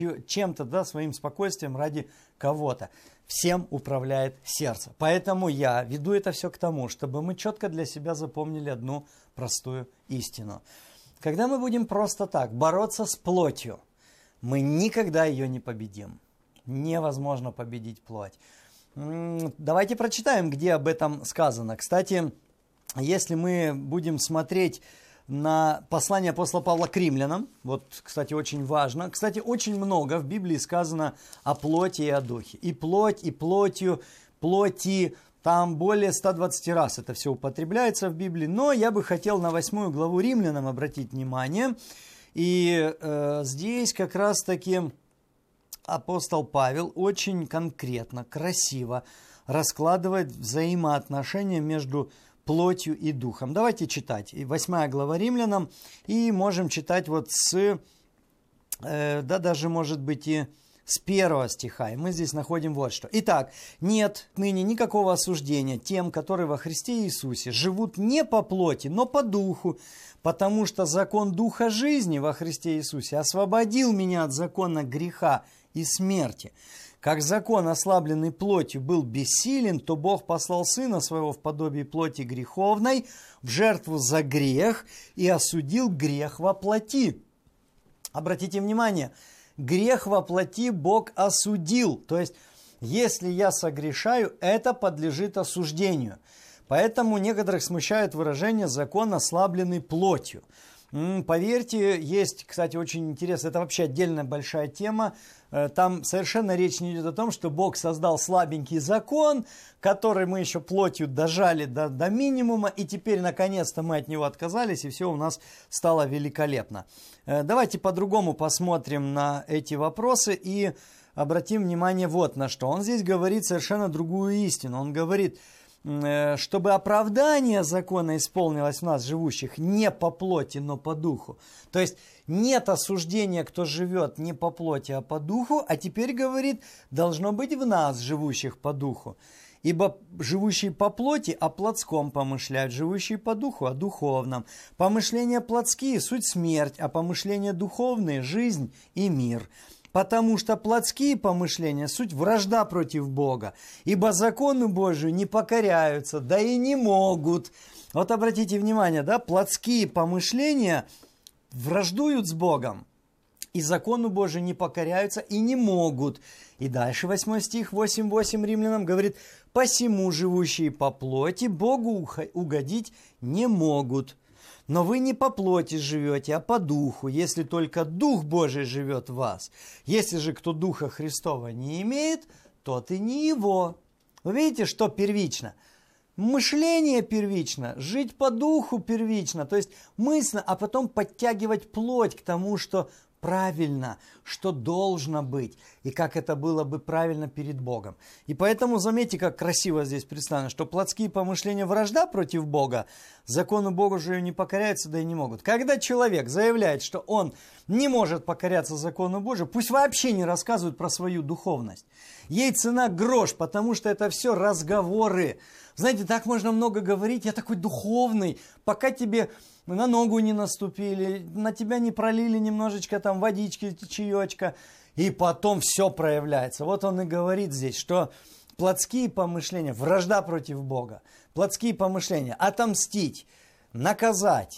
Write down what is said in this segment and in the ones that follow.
чем-то, да, своим спокойствием ради кого-то. Всем управляет сердце. Поэтому я веду это все к тому, чтобы мы четко для себя запомнили одну простую истину. Когда мы будем просто так бороться с плотью, мы никогда ее не победим. Невозможно победить плоть. Давайте прочитаем, где об этом сказано. Кстати, если мы будем смотреть на послание апостола Павла к римлянам, вот, кстати, очень важно. Кстати, очень много в Библии сказано о плоти и о духе. И плоть, и плотью, плоти, там более 120 раз это все употребляется в Библии. Но я бы хотел на 8 главу римлянам обратить внимание. И здесь как раз-таки апостол Павел очень конкретно, красиво раскладывает взаимоотношения между плотью и духом. Давайте читать. 8 глава Римлянам. И можем читать вот даже может быть и с 1 стиха. И мы здесь находим вот что. Итак, нет ныне никакого осуждения тем, которые во Христе Иисусе живут не по плоти, но по духу, потому что закон духа жизни во Христе Иисусе освободил меня от закона греха и смерти. Как закон, ослабленный плотью, был бессилен, то Бог послал Сына Своего в подобии плоти греховной в жертву за грех и осудил грех во плоти. Обратите внимание, грех во плоти Бог осудил. То есть, если я согрешаю, это подлежит осуждению. Поэтому некоторых смущает выражение «закон, ослабленный плотью». Поверьте, есть, кстати, очень интересно, это вообще отдельная большая тема. Там совершенно речь не идет о том, что Бог создал слабенький закон, который мы еще плотью дожали до минимума, и теперь наконец-то мы от него отказались, и все у нас стало великолепно. Давайте по-другому посмотрим на эти вопросы и обратим внимание вот на что. Он здесь говорит совершенно другую истину. Он говорит, чтобы оправдание закона исполнилось в нас, живущих, не по плоти, но по духу. То есть нет осуждения, кто живет не по плоти, а по духу, а теперь, говорит, должно быть в нас, живущих по духу. Ибо живущие по плоти о плотском помышляют, живущие по духу о духовном. Помышления плотские – суть смерть, а помышления духовные – жизнь и мир. Потому что плотские помышления – суть вражда против Бога, ибо закону Божию не покоряются, да и не могут. Вот обратите внимание, да, плотские помышления враждуют с Богом, и закону Божию не покоряются и не могут. И дальше 8 стих, 8:8 Римлянам говорит, «Посему живущие по плоти Богу угодить не могут». Но вы не по плоти живете, а по духу, если только Дух Божий живет в вас. Если же кто Духа Христова не имеет, тот и не его. Вы видите, что первично? Мышление первично, жить по духу первично, то есть мысленно, а потом подтягивать плоть к тому, что правильно, что должно быть, и как это было бы правильно перед Богом. И поэтому заметьте, как красиво здесь представлено, что плотские помышления вражда против Бога, закону Богу же не покоряются, да и не могут. Когда человек заявляет, что он не может покоряться закону Божию, пусть вообще не рассказывает про свою духовность. Ей цена грош, потому что это все разговоры. Знаете, так можно много говорить, я такой духовный, пока тебе на ногу не наступили, на тебя не пролили немножечко там водички, чаечка, и потом все проявляется. Вот он и говорит здесь, что плотские помышления, вражда против Бога, плотские помышления, отомстить, наказать,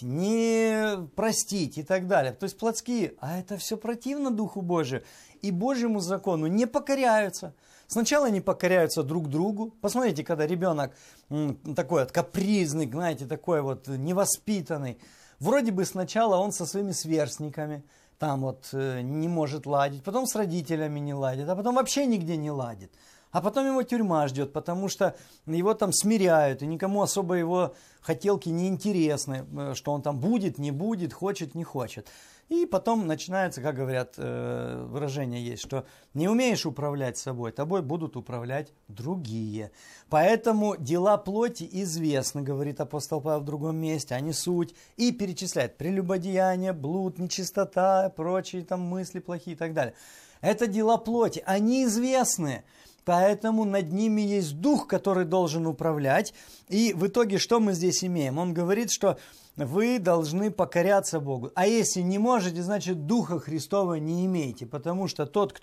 не простить и так далее. То есть плотские, а это все противно Духу Божию и Божьему закону не покоряются. Сначала не покоряются друг другу. Посмотрите, когда ребенок такой вот капризный, знаете, такой вот невоспитанный. Вроде бы сначала он со своими сверстниками там вот не может ладить, потом с родителями не ладит, а потом вообще нигде не ладит. А потом его тюрьма ждет, потому что его там смиряют, и никому особо его хотелки не интересны, что он там будет, не будет, хочет, не хочет. И потом начинается, как говорят, выражение есть, что не умеешь управлять собой, тобой будут управлять другие. Поэтому дела плоти известны, говорит апостол Павел в другом месте, они суть, и перечисляет прелюбодеяние, блуд, нечистота, прочие там мысли плохие и так далее. Это дела плоти, они известны. Поэтому над ними есть дух, который должен управлять. И в итоге что мы здесь имеем? Он говорит, что вы должны покоряться Богу. А если не можете, значит Духа Христова не имеете, потому что тот,